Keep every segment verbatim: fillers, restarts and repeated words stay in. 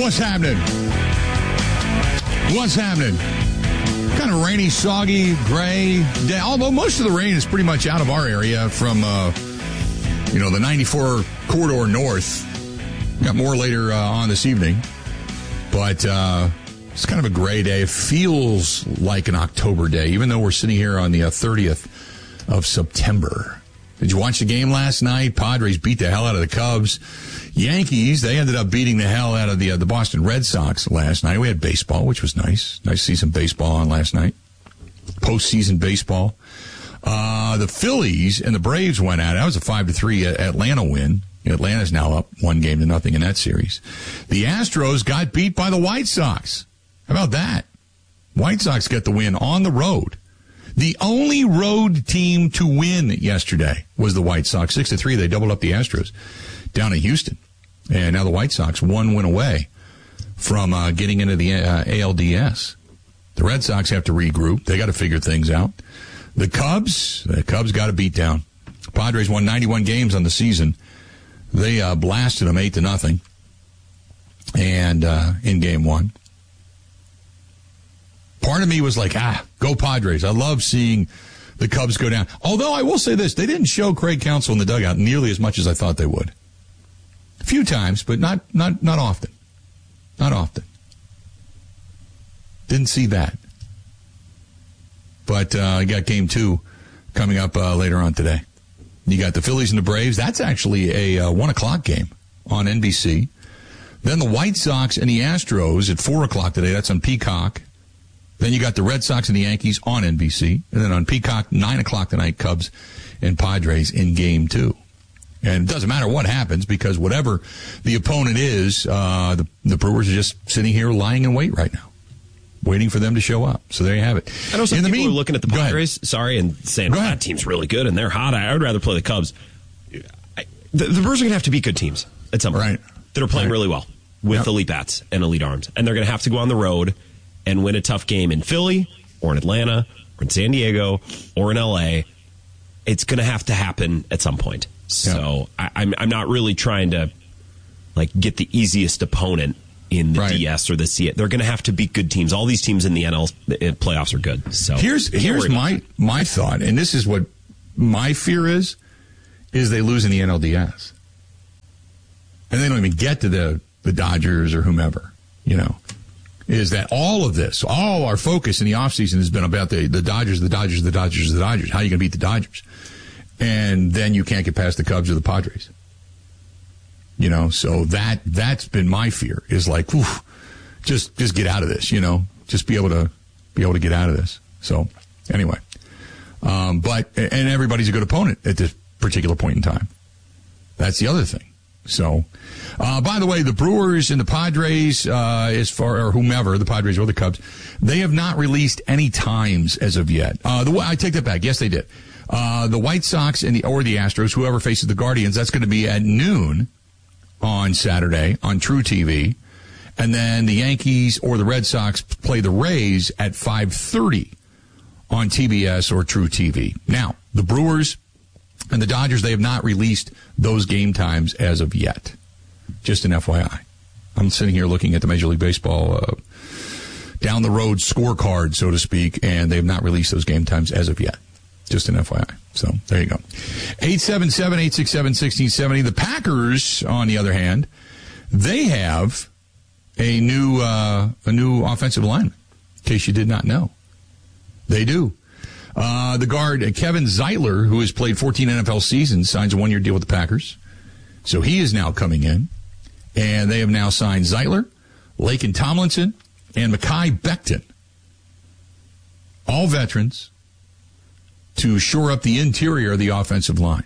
What's happening? What's happening? Kind of rainy, soggy, gray day. Although most of the rain is pretty much out of our area from, uh, you know, the ninety-four corridor north. Got more later uh, on this evening. But uh, it's kind of a gray day. It feels like an October day, even though we're sitting here on the uh, thirtieth of September. Did you watch the game last night? Padres beat the hell out of the Cubs. Yankees, they ended up beating the hell out of the uh, the Boston Red Sox last night. We had baseball, which was nice. Nice to see some baseball on last night. Postseason baseball. Uh, the Phillies and the Braves went at it. That was a five to three Atlanta win. Atlanta's now up one game to nothing in that series. The Astros got beat by the White Sox. How about that? White Sox got the win on the road. The only road team to win yesterday was the White Sox. Six to three, they doubled up the Astros down in Houston. And now the White Sox one win away from uh, getting into the uh, A L D S. The Red Sox have to regroup. They got to figure things out. The Cubs, the Cubs got a beat down. Padres won ninety-one games on the season. They uh, blasted them eight to nothing. And uh, in game one. Part of me was like, ah, go Padres. I love seeing the Cubs go down. Although I will say this, they didn't show Craig Counsell in the dugout nearly as much as I thought they would. A few times, but not not not often. Not often. Didn't see that. But uh, you got game two coming up uh, later on today. You got the Phillies and the Braves. That's actually a uh, one o'clock game on N B C. Then the White Sox and the Astros at four o'clock today. That's on Peacock. Then you got the Red Sox and the Yankees on N B C. And then on Peacock, nine o'clock tonight, Cubs and Padres in game two. And it doesn't matter what happens because whatever the opponent is, uh, the, the Brewers are just sitting here lying in wait right now, waiting for them to show up. So there you have it. I know some in people the mean, are looking at the Padres, sorry, and saying, oh, that team's really good and they're hot. I would rather play the Cubs. I, the, the Brewers are going to have to beat good teams at some point right. that are playing right. really well with yep. elite bats and elite arms. And they're going to have to go on the road and win a tough game in Philly or in Atlanta or in San Diego or in L A. It's going to have to happen at some point. So yeah. I, I'm I'm not really trying to like get the easiest opponent in the right. D S or the C. They're going to have to beat good teams. All these teams in the N L playoffs are good. So here's here's my my thought, and this is what my fear is: is they lose in the N L D S, and they don't even get to the the Dodgers or whomever. You know, is that all of this, all our focus in the offseason has been about the the Dodgers, the Dodgers, the Dodgers, the Dodgers. How are you going to beat the Dodgers? And then you can't get past the Cubs or the Padres. You know, so that, that's been my fear, is like, oof, just, just get out of this, you know, just be able to, be able to get out of this. So, anyway. Um, but, and everybody's a good opponent at this particular point in time. That's the other thing. So, uh, by the way, the Brewers and the Padres, uh, as far, or whomever, the Padres or the Cubs, they have not released any times as of yet. Uh, the I take that back. Yes, they did. Uh, the White Sox and the, or the Astros, whoever faces the Guardians, that's going to be at noon on Saturday on True T V. And then the Yankees or the Red Sox play the Rays at five thirty on T B S or True T V. Now, the Brewers and the Dodgers, they have not released those game times as of yet. Just an F Y I. I'm sitting here looking at the Major League Baseball uh, down the road scorecard, so to speak, and they have not released those game times as of yet. Just an F Y I. So, there you go. eight seven seven, eight six seven, one six seven zero. The Packers, on the other hand, they have a new uh, a new offensive lineman, in case you did not know. They do. Uh, the guard, uh, Kevin Zeitler, who has played fourteen N F L seasons, signs a one-year deal with the Packers. So he is now coming in. And they have now signed Zeitler, Laken Tomlinson, and Mekhi Becton. All veterans, to shore up the interior of the offensive line.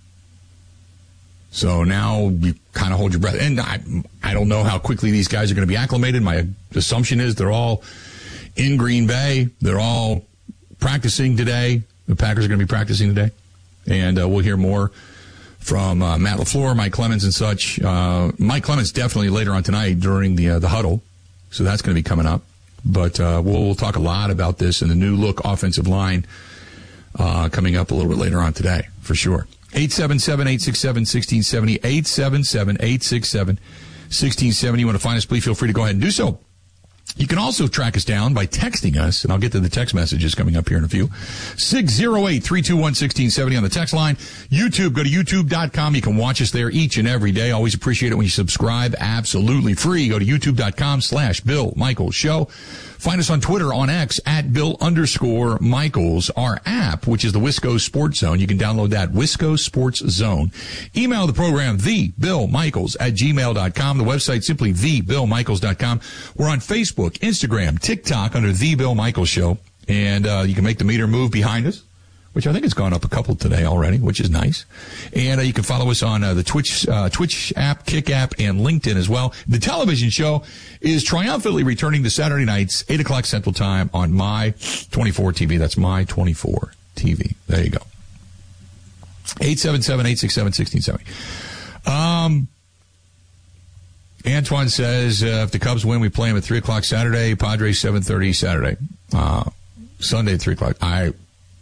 So now you kind of hold your breath. And I, I don't know how quickly these guys are going to be acclimated. My assumption is they're all in Green Bay. They're all practicing today. The Packers are going to be practicing today. And uh, we'll hear more from uh, Matt LaFleur, Mike Clemens, and such. Uh, Mike Clemens definitely later on tonight during the uh, the huddle. So that's going to be coming up. But uh, we'll, we'll talk a lot about this and the new look offensive line Uh, coming up a little bit later on today, for sure. eight seven seven, eight six seven, one six seven zero, eight seven seven, eight six seven, one sixteen seventy. You want to find us, please feel free to go ahead and do so. You can also track us down by texting us, and I'll get to the text messages coming up here in a few. six oh eight, three two one, one six seven oh on the text line. YouTube, go to youtube dot com. You can watch us there each and every day. Always appreciate it when you subscribe. Absolutely free. Go to youtube dot com slash Bill Michaels Show. Find us on Twitter, on X, at Bill underscore Michaels. Our app, which is the Wisco Sports Zone. You can download that, Wisco Sports Zone. Email the program, the Bill Michaels at gmail dot com. The website, simply the bill michaels dot com. We're on Facebook, Instagram, TikTok under The Bill Michaels Show. And uh, you can make the meter move behind us, which I think has gone up a couple today already, which is nice. And uh, you can follow us on uh, the Twitch uh, Twitch app, Kick app, and LinkedIn as well. The television show is triumphantly returning to Saturday nights, eight o'clock Central Time on My twenty-four T V. That's My twenty-four T V. There you go. eight seven seven, eight six seven, one six seven oh. Um, Antoine says, uh, if the Cubs win, we play them at three o'clock Saturday. Padres, seven thirty Saturday. Uh, Sunday at three o'clock. I...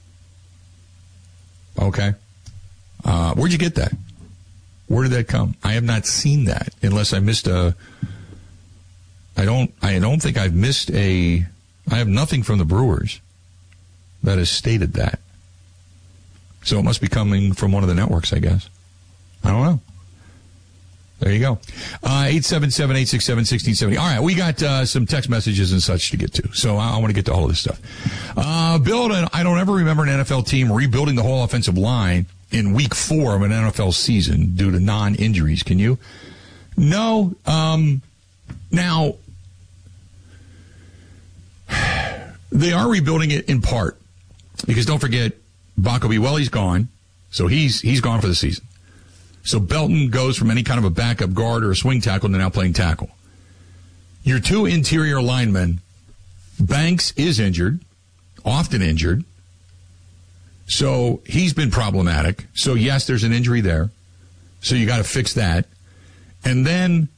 Okay. Uh, where'd you get that? Where did that come? I have not seen that unless I missed a, I don't, I don't think I've missed a, I have nothing from the Brewers that has stated that. So it must be coming from one of the networks, I guess. I don't know. There you go. Uh, eight seven seven, eight six seven, one six seven oh. All right, we got uh, some text messages and such to get to, so I, I want to get to all of this stuff. Uh, Bill, I don't ever remember an N F L team rebuilding the whole offensive line in week four of an N F L season due to non-injuries. Can you? No. Um, now, they are rebuilding it in part because don't forget, Baco Buelli's gone, so he's he's gone for the season. So Belton goes from any kind of a backup guard or a swing tackle to now playing tackle. Your two interior linemen, Banks is injured, often injured. So he's been problematic. So, yes, there's an injury there. So you got to fix that. And then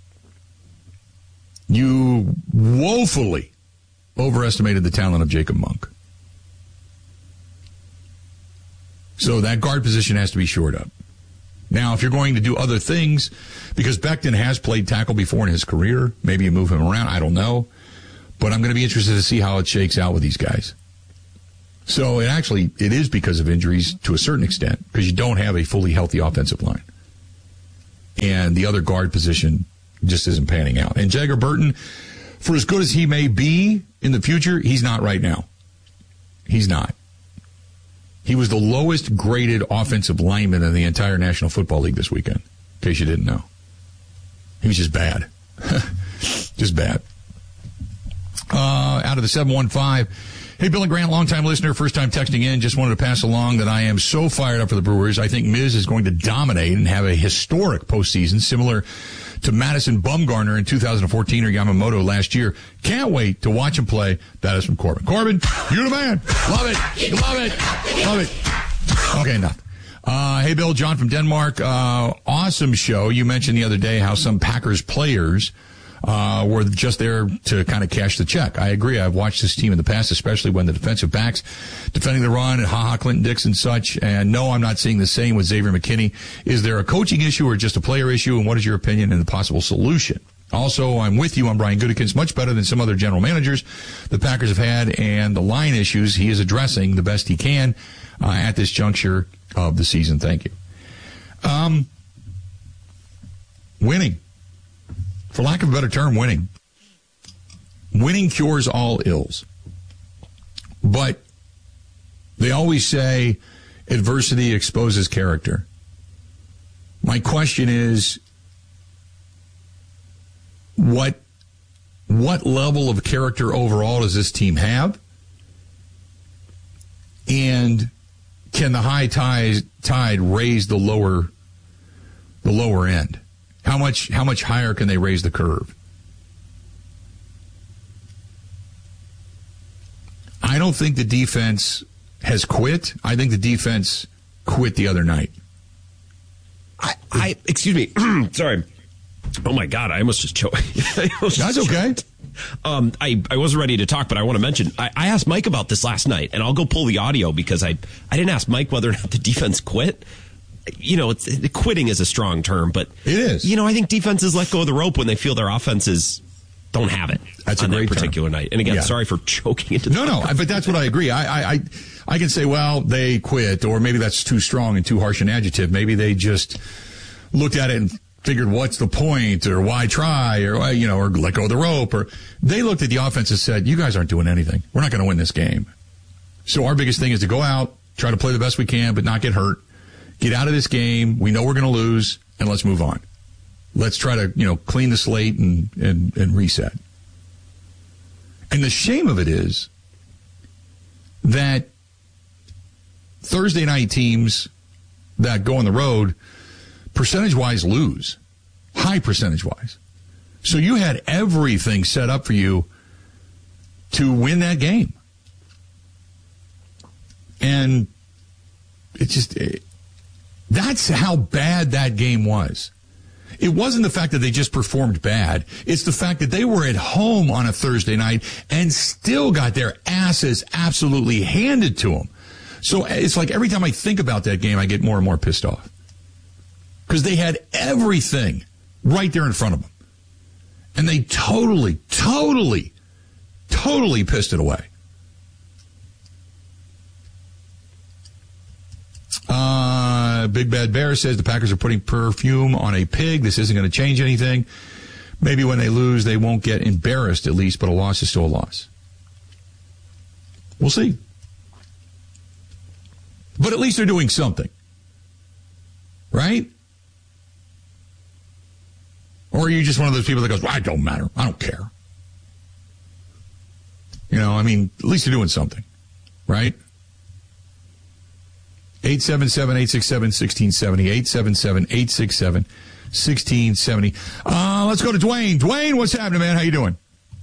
you woefully overestimated the talent of Jacob Monk. So that guard position has to be shored up. Now, if you're going to do other things, because Becton has played tackle before in his career, maybe you move him around, I don't know. But I'm going to be interested to see how it shakes out with these guys. So it actually, it is because of injuries to a certain extent, because you don't have a fully healthy offensive line. And the other guard position just isn't panning out. And Jagger Burton, for as good as he may be in the future, he's not right now. He's not. He was the lowest graded offensive lineman in the entire National Football League this weekend, in case you didn't know. He was just bad. Just bad. Uh, out of the seven one five, hey, Bill and Grant, longtime listener, first time texting in, just wanted to pass along that I am so fired up for the Brewers. I think Miz is going to dominate and have a historic postseason, similar to Madison Bumgarner in two thousand fourteen or Yamamoto last year. Can't wait to watch him play. That is from Corbin. Corbin, you're the man. Love it. Love it. Love it. Okay, enough. Uh, hey, Bill, John from Denmark. Uh, awesome show. You mentioned the other day how some Packers players uh, were just there to kind of cash the check. I agree. I've watched this team in the past, especially when the defensive backs defending the run and Ha-Ha, Clinton Dix and such. And no, I'm not seeing the same with Xavier McKinney. Is there a coaching issue or just a player issue? And what is your opinion and the possible solution? Also, I'm with you on Brian Gutekunst, much better than some other general managers the Packers have had, and the line issues he is addressing the best he can uh, at this juncture of the season. Thank you. Um, winning. For lack of a better term, winning. Winning cures all ills. But they always say adversity exposes character. My question is, what what level of character overall does this team have? And can the high tide, tide raise the lower the lower end? How much how much higher can they raise the curve? I don't think the defense has quit. I think the defense quit the other night. I, I excuse me. Sorry. Oh my God! I almost just choked. That's okay. Um, I, I wasn't ready to talk, but I want to mention I, I asked Mike about this last night, and I'll go pull the audio because I I didn't ask Mike whether or not the defense quit. you know, it's, quitting is a strong term, but it is. You know, I think defenses let go of the rope when they feel their offenses don't have it. That's on a great that particular term. night. And again, Yeah. sorry for choking into. No, no, but that's what I agree. I, I, I can say, well, they quit, or maybe that's too strong and too harsh an adjective. Maybe they just looked at it and figured, what's the point, or why try, or you know, or let go of the rope, or they looked at the offense and said, you guys aren't doing anything. We're not going to win this game. So our biggest thing is to go out, try to play the best we can, but not get hurt. Get out of this game. We know we're going to lose, and let's move on. Let's try to, you know, clean the slate and, and, and reset. And the shame of it is that Thursday night teams that go on the road, percentage-wise, lose. High percentage-wise. So you had everything set up for you to win that game. And it just, it, that's how bad that game was. It wasn't the fact that they just performed bad. It's the fact that they were at home on a Thursday night and still got their asses absolutely handed to them. So it's like every time I think about that game, I get more and more pissed off. Because they had everything right there in front of them. And they totally, totally, totally pissed it away. Uh, Big Bad Bear says the Packers are putting perfume on a pig. This isn't going to change anything. Maybe when they lose, they won't get embarrassed at least, but a loss is still a loss. We'll see. But at least they're doing something. Right? Or are you just one of those people that goes, well, it don't matter. I don't care. You know, I mean, at least they're doing something. Right? eight seven seven, eight six seven, one six seven zero. eight seven seven, eight six seven, one six seven zero. Uh, let's go to Dwayne. Dwayne, what's happening, man? How you doing?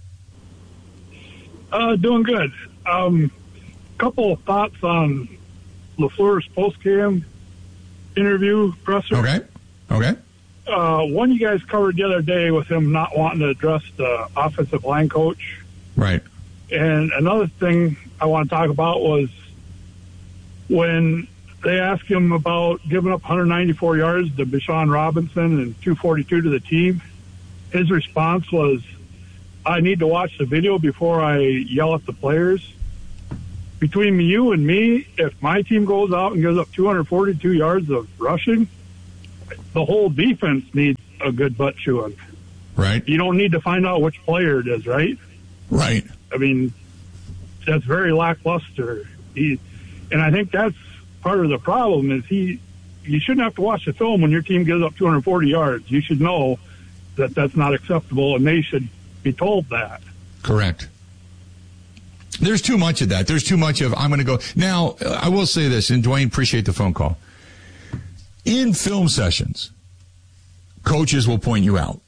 Uh, doing good. Um, couple of thoughts on LaFleur's post-game interview presser. Okay. Okay. Uh, one you guys covered the other day with him not wanting to address the offensive line coach. Right. And another thing I want to talk about was when they asked him about giving up one hundred ninety-four yards to Bijan Robinson and two forty-two to the team. His response was, I need to watch the video before I yell at the players. Between you and me, if my team goes out and gives up two hundred forty-two yards of rushing, the whole defense needs a good butt chewing. Right. You don't need to find out which player it is, right? Right. I mean, that's very lackluster. He, and I think that's part of the problem is he, you shouldn't have to watch the film when your team gives up two hundred forty yards. You should know that that's not acceptable, and they should be told that. Correct. There's too much of that. There's too much of, I'm going to go. Now, I will say this, and Dwayne, appreciate the phone call. In film sessions, coaches will point you out.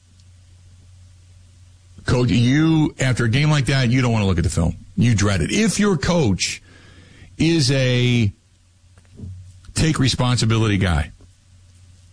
Coach, you, after a game like that, you don't want to look at the film. You dread it. If your coach is a take responsibility guy,